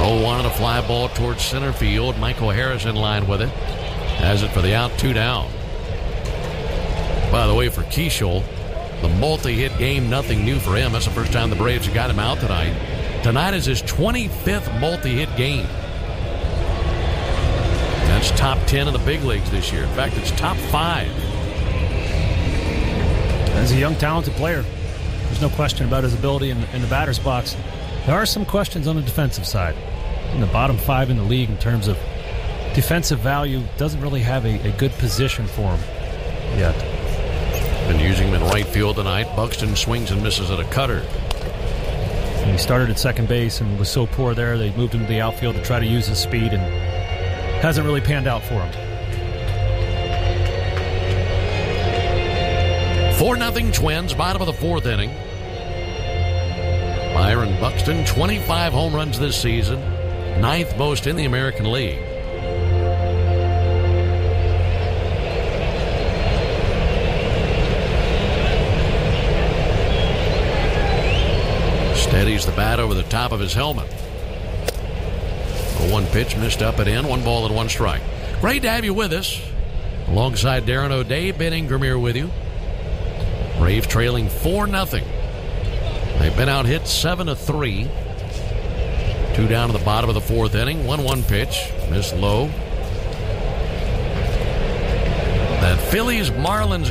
0-1 and a fly ball towards center field. Michael Harris in line with it. Has it for the out, 2 down. By the way, for Keishel, the multi-hit game, nothing new for him. That's the first time the Braves have got him out tonight. Tonight is his 25th multi-hit game. That's top 10 in the big leagues this year. In fact, it's top 5. As a young, talented player, there's no question about his ability in the batter's box. There are some questions on the defensive side. In the bottom 5 in the league in terms of defensive value, doesn't really have a good position for him yet. Been using him in right field tonight. Buxton swings and misses at a cutter. And he started at second base and was so poor there, they moved him to the outfield to try to use his speed, and hasn't really panned out for him. 4-0 Twins, bottom of the 4th inning. Byron Buxton, 25 home runs this season, 9th most in the American League. Steadies the bat over the top of his helmet. A 1 pitch missed up and in. 1 ball and 1 strike. Great to have you with us. Alongside Darren O'Day, Ben Ingram here with you. Braves trailing 4-0. They've been out hit 7-3. 2 down to the bottom of the 4th inning. 1-1 pitch. Missed low. That Phillies-Marlins